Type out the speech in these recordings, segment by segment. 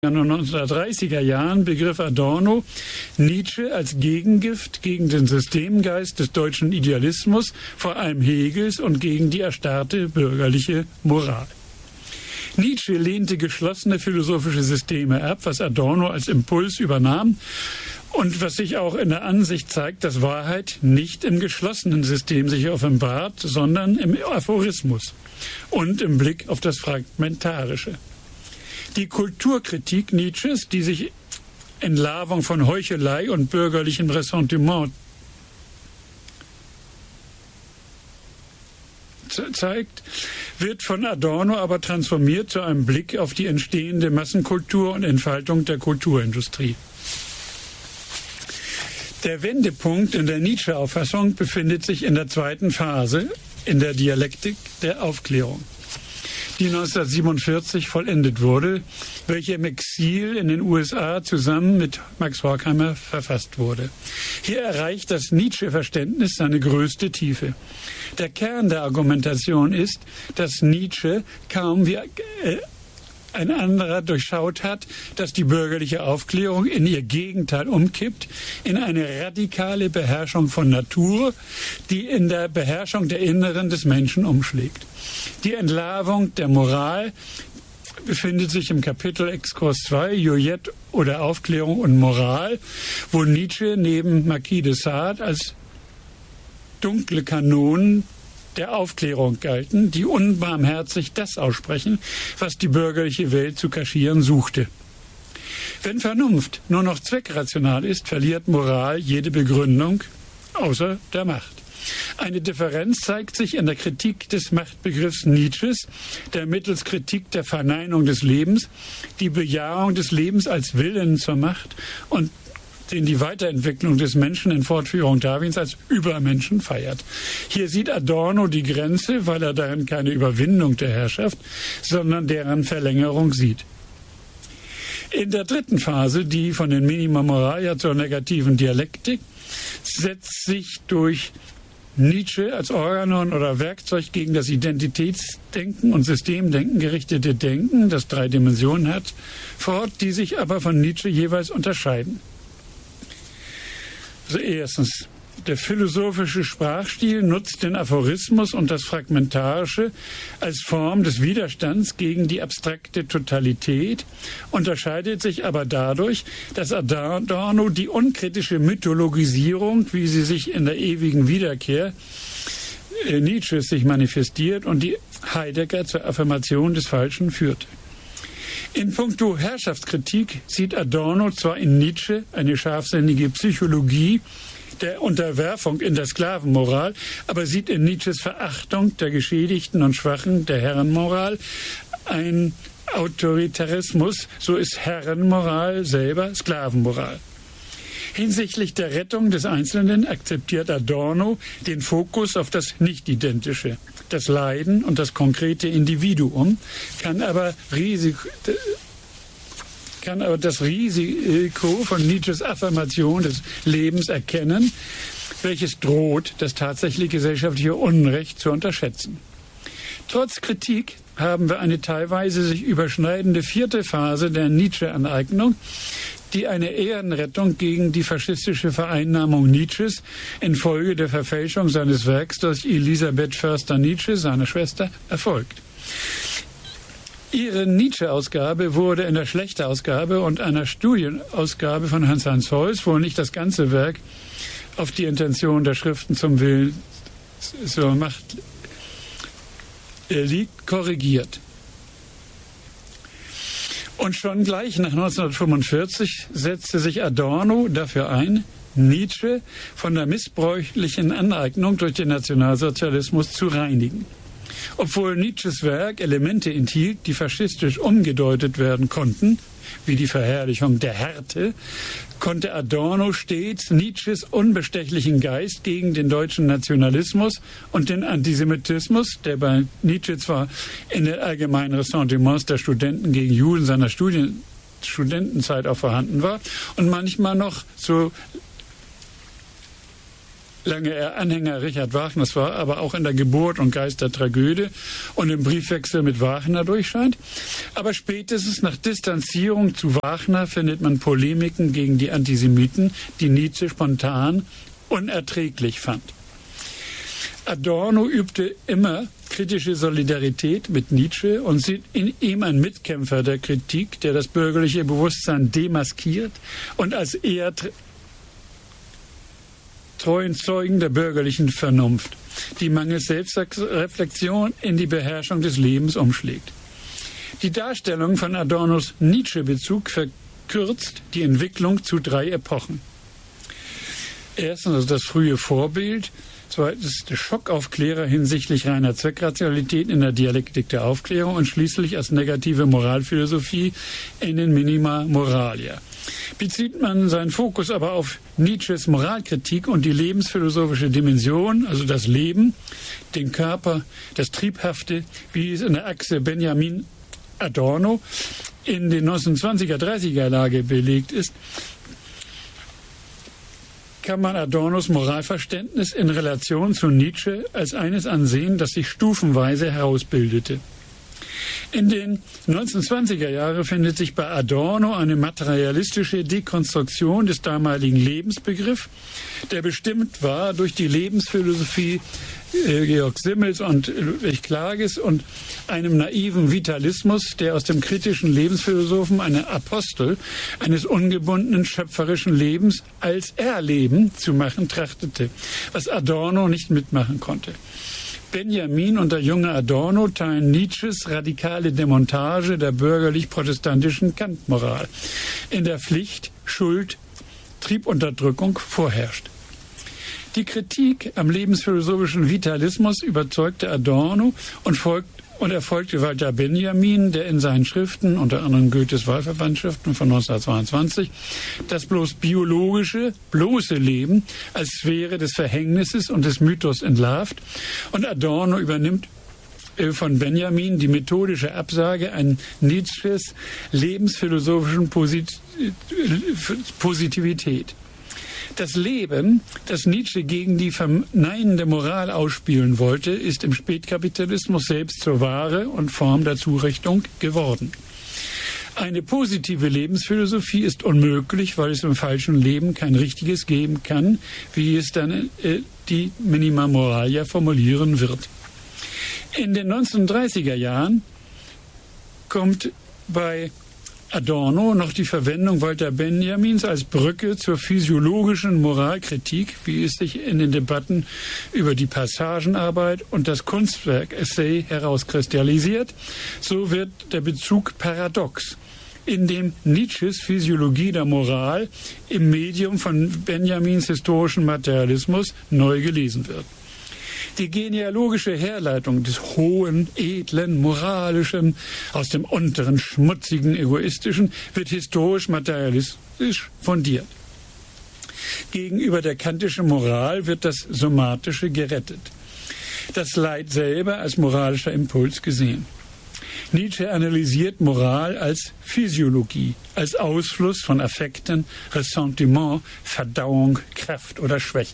und 1930er Jahren begriff Adorno Nietzsche als Gegengift gegen den Systemgeist des deutschen Idealismus, vor allem Hegels, und gegen die erstarrte bürgerliche Moral. Nietzsche lehnte geschlossene philosophische Systeme ab, was Adorno als Impuls übernahm und was sich auch in der Ansicht zeigt, dass Wahrheit nicht im geschlossenen System sich offenbart, sondern im Aphorismus und im Blick auf das Fragmentarische. Die Kulturkritik Nietzsches, die sich in Lavung von Heuchelei und bürgerlichem Ressentiment zeigt, wird von Adorno aber transformiert zu einem Blick auf die entstehende Massenkultur und Entfaltung der Kulturindustrie. Der Wendepunkt in der Nietzsche-Auffassung befindet sich in der zweiten Phase, in der Dialektik der Aufklärung, die 1947 vollendet wurde, welche im Exil in den USA zusammen mit Max Horkheimer verfasst wurde. Hier erreicht das Nietzsche-Verständnis seine größte Tiefe. Der Kern der Argumentation ist, dass Nietzsche kaum wie ein anderer durchschaut hat, dass die bürgerliche Aufklärung in ihr Gegenteil umkippt, in eine radikale Beherrschung von Natur, die in der Beherrschung der Inneren des Menschen umschlägt. Die Entlarvung der Moral befindet sich im Kapitel Exkurs 2, Juliet oder Aufklärung und Moral, wo Nietzsche neben Marquis de Sade als dunkle Kanonen der Aufklärung galten, die unbarmherzig das aussprechen, was die bürgerliche Welt zu kaschieren suchte. Wenn Vernunft nur noch zweckrational ist, verliert Moral jede Begründung, außer der Macht. Eine Differenz zeigt sich in der Kritik des Machtbegriffs Nietzsches, der mittels Kritik der Verneinung des Lebens die Bejahung des Lebens als Willen zur Macht und den die Weiterentwicklung des Menschen in Fortführung Darwins als Übermenschen feiert. Hier sieht Adorno die Grenze, weil er darin keine Überwindung der Herrschaft, sondern deren Verlängerung sieht. In der dritten Phase, die von den Minima Moralia zur negativen Dialektik, setzt sich durch Nietzsche als Organon oder Werkzeug gegen das Identitätsdenken und Systemdenken gerichtete Denken, das 3 Dimensionen hat, fort, die sich aber von Nietzsche jeweils unterscheiden. Also erstens, der philosophische Sprachstil nutzt den Aphorismus und das Fragmentarische als Form des Widerstands gegen die abstrakte Totalität, unterscheidet sich aber dadurch, dass Adorno die unkritische Mythologisierung, wie sie sich in der ewigen Wiederkehr Nietzsches sich manifestiert, und die Heidegger zur Affirmation des Falschen führte. In puncto Herrschaftskritik sieht Adorno zwar in Nietzsche eine scharfsinnige Psychologie der Unterwerfung in der Sklavenmoral, aber sieht in Nietzsches Verachtung der Geschädigten und Schwachen der Herrenmoral ein Autoritarismus, so ist Herrenmoral selber Sklavenmoral. Hinsichtlich der Rettung des Einzelnen akzeptiert Adorno den Fokus auf das Nicht-Identische, das Leiden und das konkrete Individuum, kann aber das Risiko von Nietzsches Affirmation des Lebens erkennen, welches droht, das tatsächliche gesellschaftliche Unrecht zu unterschätzen. Trotz Kritik haben wir eine teilweise sich überschneidende 4. Phase der Nietzsche-Aneignung, die eine Ehrenrettung gegen die faschistische Vereinnahmung Nietzsches infolge der Verfälschung seines Werks durch Elisabeth Förster-Nietzsche, seine Schwester, erfolgt. Ihre Nietzsche-Ausgabe wurde in der Schlechter-Ausgabe und einer Studienausgabe von Hans-Hans Heuss, wo nicht das ganze Werk auf die Intention der Schriften zum Willen zur Macht liegt, korrigiert. Und schon gleich nach 1945 setzte sich Adorno dafür ein, Nietzsche von der missbräuchlichen Aneignung durch den Nationalsozialismus zu reinigen. Obwohl Nietzsches Werk Elemente enthielt, die faschistisch umgedeutet werden konnten, wie die Verherrlichung der Härte, konnte Adorno stets Nietzsches unbestechlichen Geist gegen den deutschen Nationalismus und den Antisemitismus, der bei Nietzsche zwar in den allgemeinen Ressentiments der Studenten gegen Juden seiner Studentenzeit auch vorhanden war und manchmal noch so lange er Anhänger Richard Wagners war, aber auch in der Geburt und Geist der Tragödie und im Briefwechsel mit Wagner durchscheint. Aber spätestens nach Distanzierung zu Wagner findet man Polemiken gegen die Antisemiten, die Nietzsche spontan unerträglich fand. Adorno übte immer kritische Solidarität mit Nietzsche und sieht in ihm einen Mitkämpfer der Kritik, der das bürgerliche Bewusstsein demaskiert und als eher treuen Zeugen der bürgerlichen Vernunft, die mangels Selbstreflexion in die Beherrschung des Lebens umschlägt. Die Darstellung von Adornos Nietzsche-Bezug verkürzt die Entwicklung zu 3 Epochen. Erstens also das frühe Vorbild, zweitens der Schockaufklärer hinsichtlich reiner Zweckrationalität in der Dialektik der Aufklärung und schließlich als negative Moralphilosophie in den Minima Moralia. Bezieht man seinen Fokus aber auf Nietzsches Moralkritik und die lebensphilosophische Dimension, also das Leben, den Körper, das Triebhafte, wie es in der Achse Benjamin Adorno in den 1920er, 30er Lage belegt ist, kann man Adornos Moralverständnis in Relation zu Nietzsche als eines ansehen, das sich stufenweise herausbildete. In den 1920er Jahren findet sich bei Adorno eine materialistische Dekonstruktion des damaligen Lebensbegriffs, der bestimmt war durch die Lebensphilosophie Georg Simmels und Ludwig Klages und einem naiven Vitalismus, der aus dem kritischen Lebensphilosophen einen Apostel eines ungebundenen schöpferischen Lebens als Erleben zu machen trachtete, was Adorno nicht mitmachen konnte. Benjamin und der junge Adorno teilen Nietzsches radikale Demontage der bürgerlich-protestantischen Kantmoral, in der Pflicht, Schuld, Triebunterdrückung vorherrscht. Die Kritik am lebensphilosophischen Vitalismus überzeugte Adorno und erfolgte Walter Benjamin, der in seinen Schriften, unter anderem Goethes Wahlverwandtschaften von 1922, das bloße Leben als Sphäre des Verhängnisses und des Mythos entlarvt, und Adorno übernimmt von Benjamin die methodische Absage an Nietzsches lebensphilosophischen Positivität. Das Leben, das Nietzsche gegen die verneinende Moral ausspielen wollte, ist im Spätkapitalismus selbst zur Ware und Form der Zurichtung geworden. Eine positive Lebensphilosophie ist unmöglich, weil es im falschen Leben kein richtiges geben kann, wie es dann die Minima Moralia formulieren wird. In den 1930er Jahren kommt bei Adorno noch die Verwendung Walter Benjamins als Brücke zur physiologischen Moralkritik, wie es sich in den Debatten über die Passagenarbeit und das Kunstwerk-Essay herauskristallisiert. So wird der Bezug paradox, in dem Nietzsches Physiologie der Moral im Medium von Benjamins historischen Materialismus neu gelesen wird. Die genealogische Herleitung des hohen, edlen, moralischen aus dem unteren, schmutzigen, egoistischen wird historisch-materialistisch fundiert. Gegenüber der kantischen Moral wird das Somatische gerettet. Das Leid selber als moralischer Impuls gesehen. Nietzsche analysiert Moral als Physiologie, als Ausfluss von Affekten, Ressentiment, Verdauung, Kraft oder Schwäche.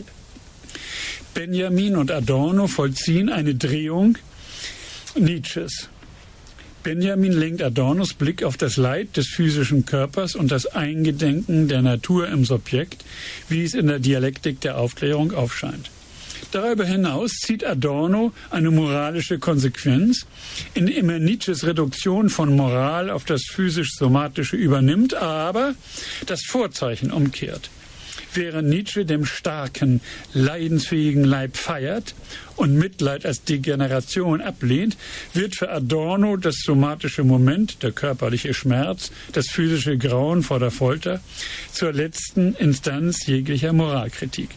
Benjamin und Adorno vollziehen eine Drehung Nietzsches. Benjamin lenkt Adornos Blick auf das Leid des physischen Körpers und das Eingedenken der Natur im Subjekt, wie es in der Dialektik der Aufklärung aufscheint. Darüber hinaus zieht Adorno eine moralische Konsequenz, indem er Nietzsches Reduktion von Moral auf das physisch-somatische übernimmt, aber das Vorzeichen umkehrt. Während Nietzsche dem starken, leidensfähigen Leib feiert und Mitleid als Degeneration ablehnt, wird für Adorno das somatische Moment, der körperliche Schmerz, das physische Grauen vor der Folter, zur letzten Instanz jeglicher Moralkritik.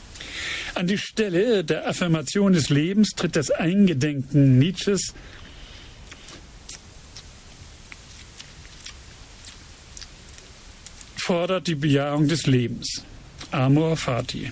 An die Stelle der Affirmation des Lebens tritt das Eingedenken Nietzsches fordert die Bejahung des Lebens. Amor fati.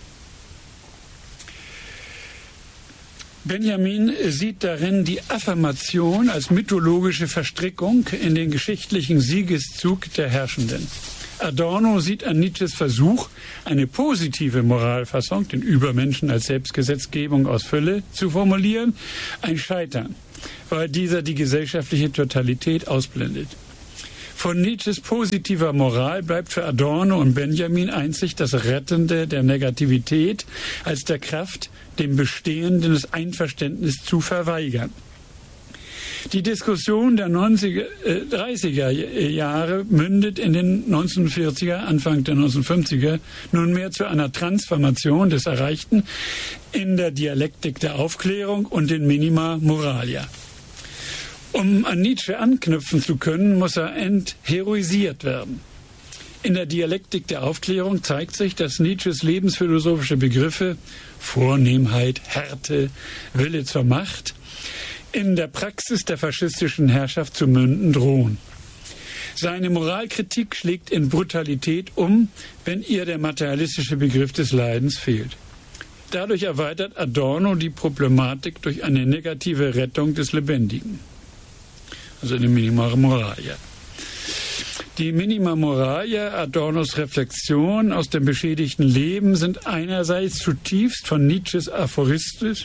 Benjamin sieht darin die Affirmation als mythologische Verstrickung in den geschichtlichen Siegeszug der Herrschenden. Adorno sieht an Nietzsches Versuch, eine positive Moralfassung, den Übermenschen als Selbstgesetzgebung aus Fülle zu formulieren, ein Scheitern, weil dieser die gesellschaftliche Totalität ausblendet. Von Nietzsches positiver Moral bleibt für Adorno und Benjamin einzig das Rettende der Negativität als der Kraft, dem Bestehenden das Einverständnis zu verweigern. Die Diskussion der 30er Jahre mündet in den 1940er, Anfang der 1950er nunmehr zu einer Transformation des Erreichten in der Dialektik der Aufklärung und den Minima Moralia. Um an Nietzsche anknüpfen zu können, muss er entheroisiert werden. In der Dialektik der Aufklärung zeigt sich, dass Nietzsches lebensphilosophische Begriffe Vornehmheit, Härte, Wille zur Macht in der Praxis der faschistischen Herrschaft zu münden drohen. Seine Moralkritik schlägt in Brutalität um, wenn ihr der materialistische Begriff des Leidens fehlt. Dadurch erweitert Adorno die Problematik durch eine negative Rettung des Lebendigen. Also eine Minima Moralia. Die Minima Moralia, Adornos Reflexion aus dem beschädigten Leben, sind einerseits zutiefst von Nietzsches Aphoristik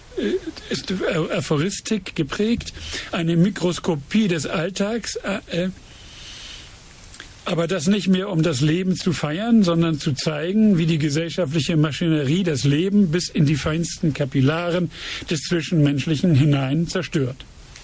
geprägt, eine Mikroskopie des Alltags, aber das nicht mehr um das Leben zu feiern, sondern zu zeigen, wie die gesellschaftliche Maschinerie das Leben bis in die feinsten Kapillaren des Zwischenmenschlichen hinein zerstört.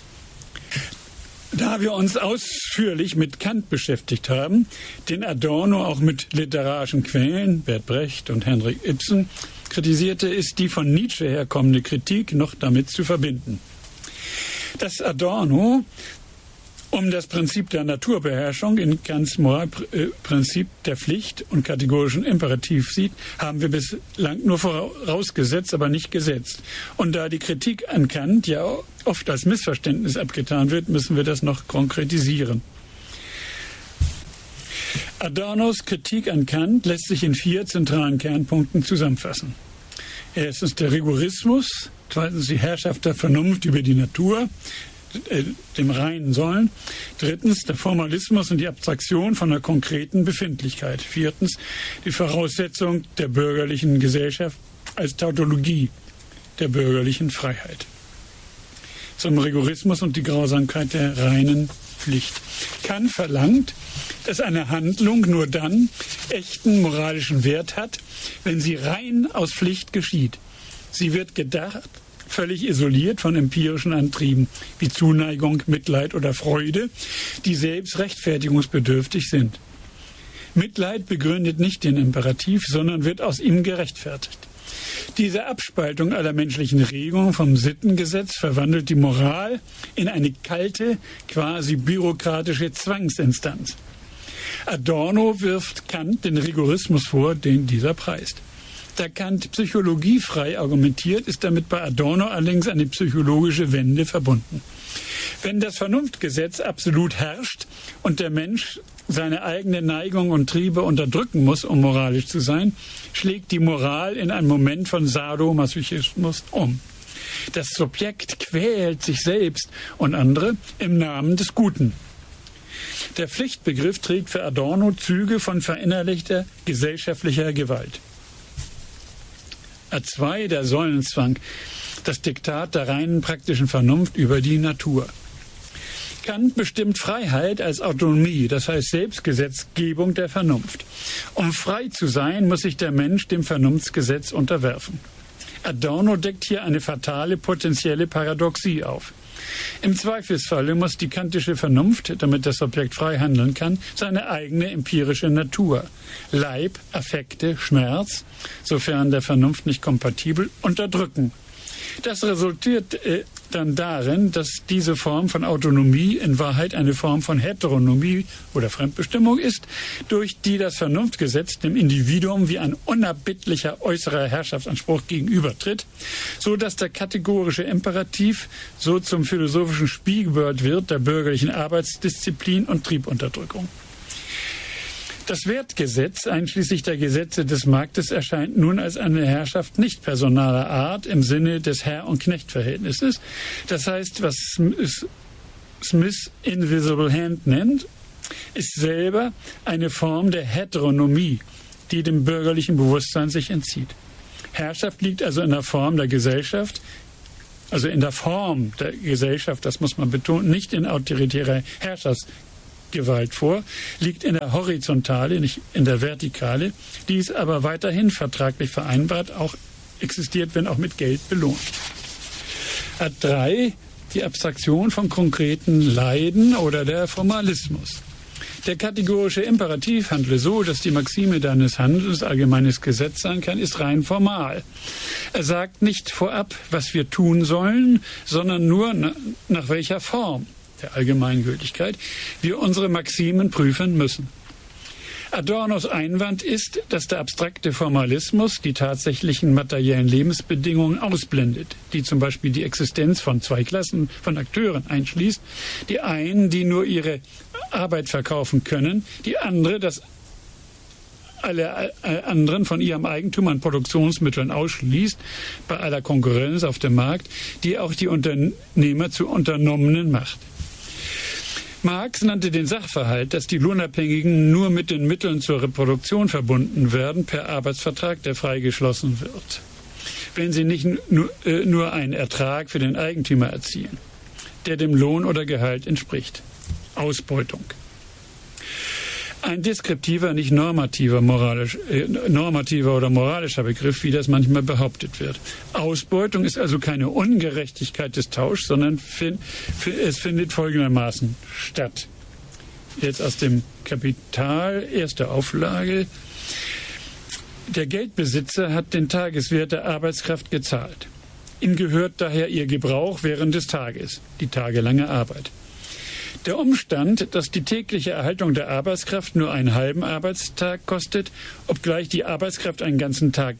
Da wir uns ausführlich mit Kant beschäftigt haben, den Adorno auch mit literarischen Quellen, Bert Brecht und Henrik Ibsen, kritisierte, ist die von Nietzsche herkommende Kritik noch damit zu verbinden. Dass Adorno um das Prinzip der Naturbeherrschung in Kants Moralprinzip der Pflicht und kategorischen Imperativ sieht, haben wir bislang nur vorausgesetzt, aber nicht gesetzt. Und da die Kritik an Kant ja oft als Missverständnis abgetan wird, müssen wir das noch konkretisieren. Adornos Kritik an Kant lässt sich in 4 zentralen Kernpunkten zusammenfassen. Erstens der Rigorismus, zweitens die Herrschaft der Vernunft über die Natur, dem reinen Sollen. Drittens der Formalismus und die Abstraktion von einer konkreten Befindlichkeit. Viertens die Voraussetzung der bürgerlichen Gesellschaft als Tautologie der bürgerlichen Freiheit. Zum Rigorismus und die Grausamkeit der reinen Pflicht. Kant verlangt, dass eine Handlung nur dann echten moralischen Wert hat, wenn sie rein aus Pflicht geschieht. Sie wird gedacht, völlig isoliert von empirischen Antrieben wie Zuneigung, Mitleid oder Freude, die selbst rechtfertigungsbedürftig sind. Mitleid begründet nicht den Imperativ, sondern wird aus ihm gerechtfertigt. Diese Abspaltung aller menschlichen Regungen vom Sittengesetz verwandelt die Moral in eine kalte, quasi bürokratische Zwangsinstanz. Adorno wirft Kant den Rigorismus vor, den dieser preist. Da Kant psychologiefrei argumentiert, ist damit bei Adorno allerdings eine psychologische Wende verbunden. Wenn das Vernunftgesetz absolut herrscht und der Mensch seine eigene Neigung und Triebe unterdrücken muss, um moralisch zu sein, schlägt die Moral in einen Moment von Sadomasochismus um. Das Subjekt quält sich selbst und andere im Namen des Guten. Der Pflichtbegriff trägt für Adorno Züge von verinnerlichter gesellschaftlicher Gewalt. A2, der Sollenzwang, das Diktat der reinen praktischen Vernunft über die Natur. Kant bestimmt Freiheit als Autonomie, das heißt Selbstgesetzgebung der Vernunft. Um frei zu sein, muss sich der Mensch dem Vernunftsgesetz unterwerfen. Adorno deckt hier eine fatale potenzielle Paradoxie auf. Im Zweifelsfalle muss die kantische Vernunft, damit das Subjekt frei handeln kann, seine eigene empirische Natur, Leib, Affekte, Schmerz, sofern der Vernunft nicht kompatibel, unterdrücken. Das resultiert dann darin, dass diese Form von Autonomie in Wahrheit eine Form von Heteronomie oder Fremdbestimmung ist, durch die das Vernunftgesetz dem Individuum wie ein unerbittlicher äußerer Herrschaftsanspruch gegenübertritt, so dass der kategorische Imperativ so zum philosophischen Spiegelbild wird der bürgerlichen Arbeitsdisziplin und Triebunterdrückung. Das Wertgesetz, einschließlich der Gesetze des Marktes, erscheint nun als eine Herrschaft nicht personaler Art im Sinne des Herr- und Knechtverhältnisses. Das heißt, was Smith Invisible Hand nennt, ist selber eine Form der Heteronomie, die dem bürgerlichen Bewusstsein sich entzieht. Herrschaft liegt also in der Form der Gesellschaft, also in der Form der Gesellschaft, das muss man betonen, nicht in autoritärer Herrschaftsgewalt vor, liegt in der Horizontale, nicht in der Vertikale, die ist aber weiterhin vertraglich vereinbart, auch existiert, wenn auch mit Geld belohnt. Art 3, die Abstraktion von konkreten Leiden oder der Formalismus. Der kategorische Imperativ, handle so, dass die Maxime deines Handelns allgemeines Gesetz sein kann, ist rein formal. Er sagt nicht vorab, was wir tun sollen, sondern nur nach welcher Form der Allgemeingültigkeit wir unsere Maximen prüfen müssen. Adornos Einwand ist, dass der abstrakte Formalismus die tatsächlichen materiellen Lebensbedingungen ausblendet, die zum Beispiel die Existenz von zwei Klassen von Akteuren einschließt. Die einen, die nur ihre Arbeit verkaufen können, die andere, dass alle anderen von ihrem Eigentum an Produktionsmitteln ausschließt, bei aller Konkurrenz auf dem Markt, die auch die Unternehmer zu Unternommenen macht. Marx nannte den Sachverhalt, dass die Lohnabhängigen nur mit den Mitteln zur Reproduktion verbunden werden, per Arbeitsvertrag, der freigeschlossen wird, wenn sie nicht nur einen Ertrag für den Eigentümer erzielen, der dem Lohn oder Gehalt entspricht. Ausbeutung. Ein deskriptiver, nicht normativer oder moralischer Begriff, wie das manchmal behauptet wird. Ausbeutung ist also keine Ungerechtigkeit des Tauschs, sondern es findet folgendermaßen statt. Jetzt aus dem Kapital, erste Auflage. Der Geldbesitzer hat den Tageswert der Arbeitskraft gezahlt. Ihm gehört daher ihr Gebrauch während des Tages, die tagelange Arbeit. Der Umstand, dass die tägliche Erhaltung der Arbeitskraft nur einen halben Arbeitstag kostet, obgleich die Arbeitskraft einen ganzen Tag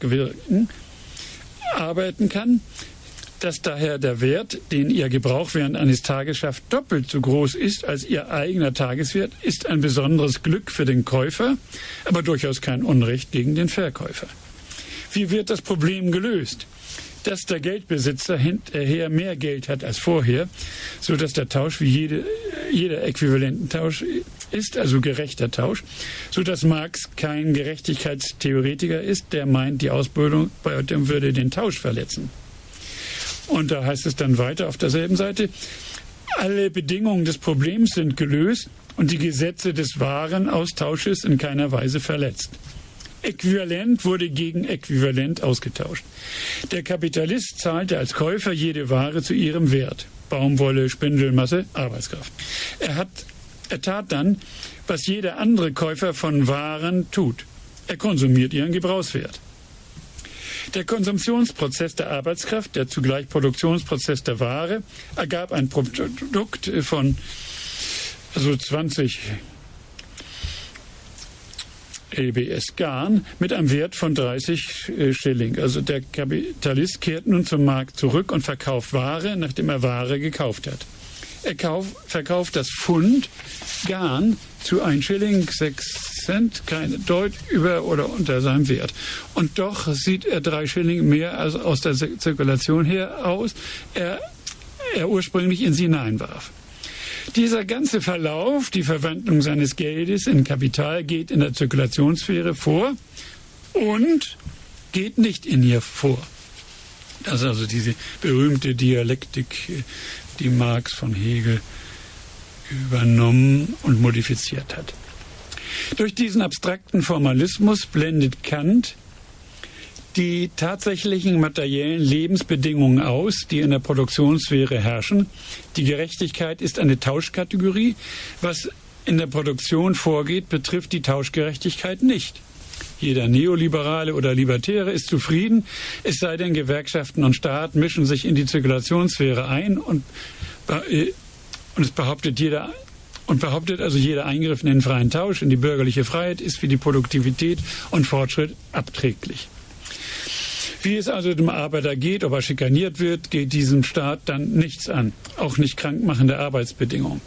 arbeiten kann, dass daher der Wert, den ihr Gebrauch während eines Tages schafft, doppelt so groß ist als ihr eigener Tageswert, ist ein besonderes Glück für den Käufer, aber durchaus kein Unrecht gegen den Verkäufer. Wie wird das Problem gelöst? Dass der Geldbesitzer hinterher mehr Geld hat als vorher, so dass der Tausch wie jeder Äquivalententausch ist, also gerechter Tausch, so dass Marx kein Gerechtigkeitstheoretiker ist, der meint, die Ausbeutung würde den Tausch verletzen. Und da heißt es dann weiter auf derselben Seite, alle Bedingungen des Problems sind gelöst und die Gesetze des Warenaustausches in keiner Weise verletzt. Äquivalent wurde gegen Äquivalent ausgetauscht. Der Kapitalist zahlte als Käufer jede Ware zu ihrem Wert. Baumwolle, Spindelmasse, Arbeitskraft. Er tat dann, was jeder andere Käufer von Waren tut. Er konsumiert ihren Gebrauchswert. Der Konsumptionsprozess der Arbeitskraft, der zugleich Produktionsprozess der Ware, ergab ein Produkt von 20 LBS Garn mit einem Wert von 30 Schilling. Also der Kapitalist kehrt nun zum Markt zurück und verkauft Ware, nachdem er Ware gekauft hat. Er verkauft das Pfund Garn zu 1 Schilling 6 Cent, keine Deut über oder unter seinem Wert. Und doch sieht er 3 Schilling mehr als aus der Zirkulation her aus, er ursprünglich in sie hineinwarf. Dieser ganze Verlauf, die Verwandlung seines Geldes in Kapital, geht in der Zirkulationssphäre vor und geht nicht in ihr vor. Das ist also diese berühmte Dialektik, die Marx von Hegel übernommen und modifiziert hat. Durch diesen abstrakten Formalismus blendet Kant die tatsächlichen materiellen Lebensbedingungen aus, die in der Produktionssphäre herrschen. Die Gerechtigkeit ist eine Tauschkategorie. Was in der Produktion vorgeht, betrifft die Tauschgerechtigkeit nicht. Jeder Neoliberale oder Libertäre ist zufrieden, es sei denn, Gewerkschaften und Staat mischen sich in die Zirkulationssphäre ein und es behauptet also jeder Eingriff in den freien Tausch, in die bürgerliche Freiheit, ist für die Produktivität und Fortschritt abträglich. Wie es also dem Arbeiter geht, ob er schikaniert wird, geht diesem Staat dann nichts an, auch nicht krankmachende Arbeitsbedingungen.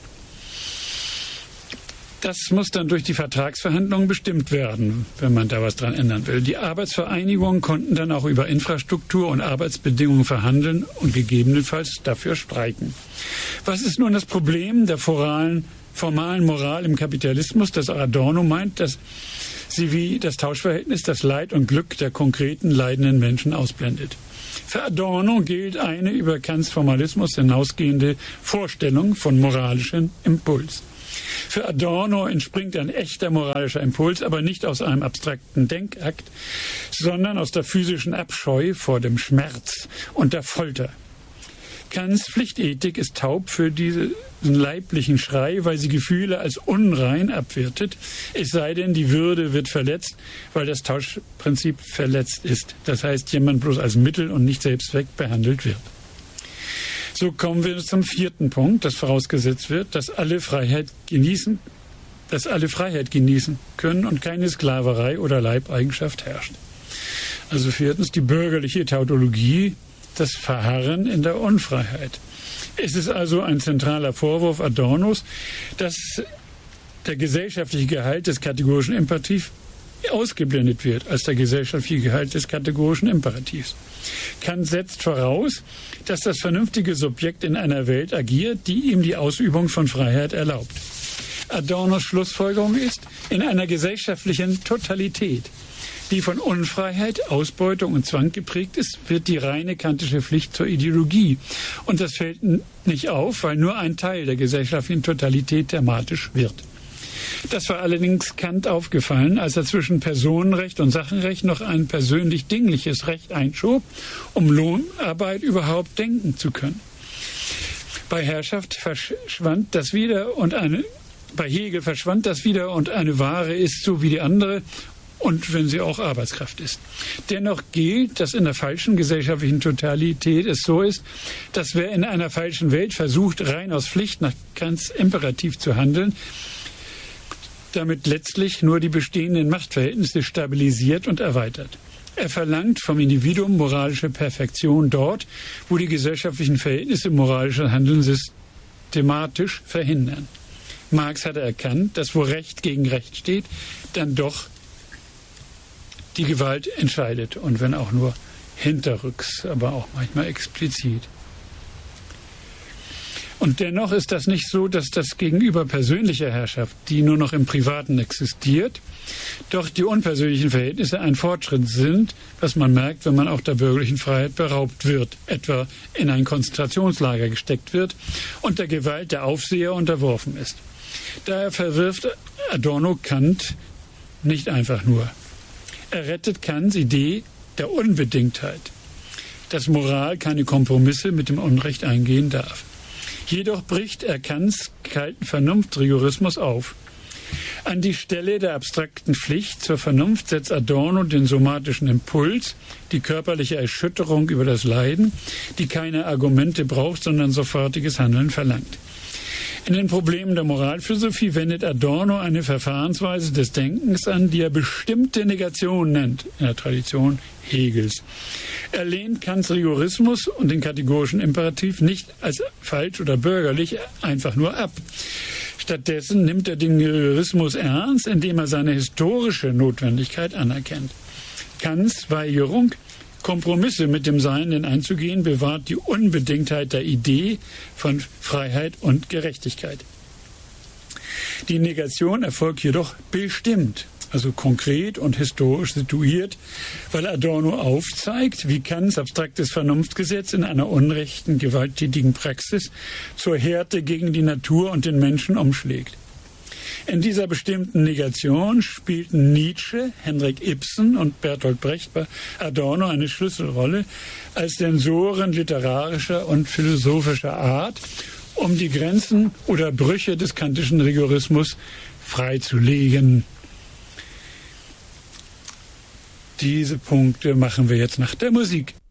Das muss dann durch die Vertragsverhandlungen bestimmt werden, wenn man da was dran ändern will. Die Arbeitsvereinigungen konnten dann auch über Infrastruktur und Arbeitsbedingungen verhandeln und gegebenenfalls dafür streiken. Was ist nun das Problem der formalen Moral im Kapitalismus, das Adorno meint, dass sie wie das Tauschverhältnis das Leid und Glück der konkreten leidenden Menschen ausblendet. Für Adorno gilt eine über Kants Formalismus hinausgehende Vorstellung von moralischem Impuls. Für Adorno entspringt ein echter moralischer Impuls, aber nicht aus einem abstrakten Denkakt, sondern aus der physischen Abscheu vor dem Schmerz und der Folter. Kants Pflichtethik ist taub für diesen leiblichen Schrei, weil sie Gefühle als unrein abwertet, es sei denn, die Würde wird verletzt, weil das Tauschprinzip verletzt ist. Das heißt, jemand bloß als Mittel und nicht Selbstzweck behandelt wird. So kommen wir zum vierten Punkt, dass vorausgesetzt wird, dass alle Freiheit genießen können und keine Sklaverei oder Leibeigenschaft herrscht. Also viertens die bürgerliche Tautologie, das Verharren in der Unfreiheit. Es ist also ein zentraler Vorwurf Adornos, dass der gesellschaftliche Gehalt des kategorischen Imperativs ausgeblendet wird als der gesellschaftliche Gehalt des kategorischen Imperativs. Kant setzt voraus, dass das vernünftige Subjekt in einer Welt agiert, die ihm die Ausübung von Freiheit erlaubt. Adornos Schlussfolgerung ist, in einer gesellschaftlichen Totalität, die von Unfreiheit, Ausbeutung und Zwang geprägt ist, wird die reine kantische Pflicht zur Ideologie. Und das fällt nicht auf, weil nur ein Teil der gesellschaftlichen Totalität thematisch wird. Das war allerdings Kant aufgefallen, als er zwischen Personenrecht und Sachenrecht noch ein persönlich dingliches Recht einschob, um Lohnarbeit überhaupt denken zu können. Bei Herrschaft verschwand das wieder und bei Hegel verschwand das wieder und eine Ware ist so wie die andere und wenn sie auch Arbeitskraft ist. Dennoch gilt, dass in der falschen gesellschaftlichen Totalität es so ist, dass wer in einer falschen Welt versucht, rein aus Pflicht nach Kants Imperativ zu handeln, damit letztlich nur die bestehenden Machtverhältnisse stabilisiert und erweitert. Er verlangt vom Individuum moralische Perfektion dort, wo die gesellschaftlichen Verhältnisse moralisches Handeln systematisch verhindern. Marx hatte erkannt, dass wo Recht gegen Recht steht, dann doch die Gewalt entscheidet und wenn auch nur hinterrücks, aber auch manchmal explizit. Und dennoch ist das nicht so, dass das gegenüber persönlicher Herrschaft, die nur noch im Privaten existiert, doch die unpersönlichen Verhältnisse ein Fortschritt sind, was man merkt, wenn man auch der bürgerlichen Freiheit beraubt wird, etwa in ein Konzentrationslager gesteckt wird und der Gewalt der Aufseher unterworfen ist. Daher verwirft Adorno Kant nicht einfach nur. Er rettet Kants Idee der Unbedingtheit, dass Moral keine Kompromisse mit dem Unrecht eingehen darf. Jedoch bricht er Kants kalten Vernunftrigorismus auf. An die Stelle der abstrakten Pflicht zur Vernunft setzt Adorno den somatischen Impuls, die körperliche Erschütterung über das Leiden, die keine Argumente braucht, sondern sofortiges Handeln verlangt. In den Problemen der Moralphilosophie wendet Adorno eine Verfahrensweise des Denkens an, die er bestimmte Negation nennt, in der Tradition Hegels. Er lehnt Kants Rigorismus und den kategorischen Imperativ nicht als falsch oder bürgerlich einfach nur ab. Stattdessen nimmt er den Rigorismus ernst, indem er seine historische Notwendigkeit anerkennt. Kants Weigerung, Kompromisse mit dem Seienden einzugehen, bewahrt die Unbedingtheit der Idee von Freiheit und Gerechtigkeit. Die Negation erfolgt jedoch bestimmt, also konkret und historisch situiert, weil Adorno aufzeigt, wie Kants abstraktes Vernunftgesetz in einer unrechten, gewalttätigen Praxis zur Härte gegen die Natur und den Menschen umschlägt. In dieser bestimmten Negation spielten Nietzsche, Henrik Ibsen und Bertolt Brecht bei Adorno eine Schlüsselrolle als Sensoren literarischer und philosophischer Art, um die Grenzen oder Brüche des kantischen Rigorismus freizulegen. Diese Punkte machen wir jetzt nach der Musik.